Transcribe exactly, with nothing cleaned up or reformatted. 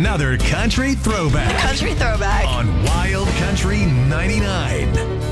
another country throwback Country throwback. on Wild Country ninety-nine.